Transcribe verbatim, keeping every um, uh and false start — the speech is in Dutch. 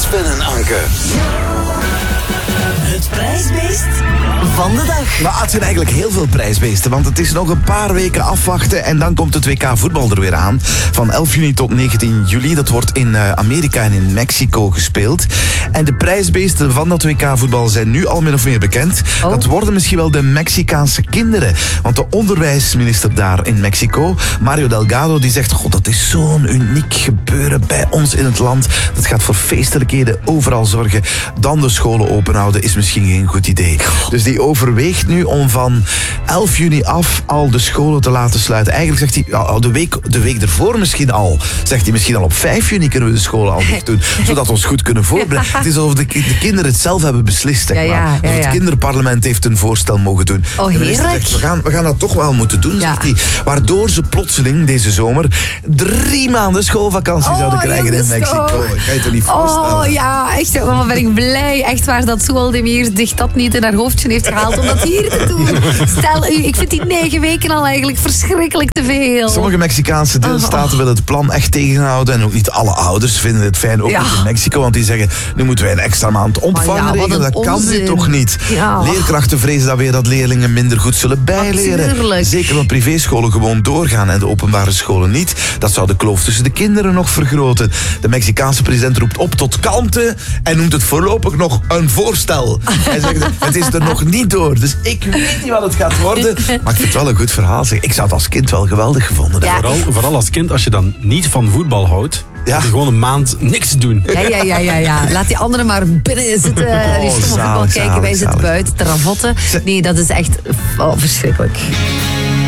Sven en Anke. Het prijsbeest van de dag. Maar het zijn eigenlijk heel veel prijsbeesten, want het is nog een paar weken afwachten en dan komt het W K voetbal er weer aan. Van elf juni tot negentien juli. Dat wordt in Amerika en in Mexico gespeeld. En de prijsbeesten van dat W K voetbal zijn nu al min of meer bekend. Oh. Dat worden misschien wel de Mexicaanse kinderen. Want de onderwijsminister daar in Mexico, Mario Delgado, die zegt: God, dat is zo'n uniek gebeuren bij ons in het land. Dat gaat voor feestelijkheden overal zorgen. Dan de scholen openhouden is misschien geen goed idee. Dus die overweegt nu om van elf juni af al de scholen te laten sluiten. Eigenlijk zegt hij, ja, de week, de week ervoor misschien al. Zegt hij, misschien al op vijf juni kunnen we de scholen al dicht doen. Zodat we ons goed kunnen voorbereiden. Het is alsof de, de kinderen het zelf hebben beslist. Zeg maar. Ja, ja, ja, ja. Het kinderparlement heeft een voorstel mogen doen. Oh, de minister heerlijk. zegt, we gaan, we gaan dat toch wel moeten doen, Ja. zegt hij. Waardoor ze plotseling deze zomer drie maanden schoolvakantie Oh, zouden krijgen in jongens, Mexico. oh. Ik kan je het niet voorstellen. Oh ja, echt. Oh, ben ik blij. Echt waar dat Zoaldemir zich dat niet in haar hoofdje heeft gehaald om dat hier te doen. Stel u, ik vind die negen weken al eigenlijk verschrikkelijk te veel. Sommige Mexicaanse deelstaten Oh. willen het plan echt tegenhouden. En ook niet alle ouders vinden het fijn, ook Ja. niet in Mexico. Want die zeggen, nu moeten wij een extra maand opvang Maar ja, wat regelen. een Dat kan nu onzin. toch niet? Ja. Leerkrachten vrezen dan weer dat leerlingen minder goed zullen bijleren. Natuurlijk. Zeker omdat privéscholen gewoon doorgaan en de openbare scholen niet. Dat zou de kloof tussen de kinderen nog vergroten. De Mexicaanse president roept op tot kalmte en noemt het voorlopig nog een voorstel. Hij zegt, het is er nog niet door. Dus ik weet niet wat het gaat worden. Maar ik vind het wel een goed verhaal. Zeg. Ik zou het als kind wel geweldig gevonden Ja. hebben. Vooral, vooral als kind, als je dan niet van voetbal houdt, Ja. moet je gewoon een maand niks doen. Ja, ja, ja, ja, ja. Laat die anderen maar binnen zitten. die stomme voetbal zalig, kijken. Wij zalig, zitten zalig. buiten te ravotten. Nee, dat is echt oh, verschrikkelijk.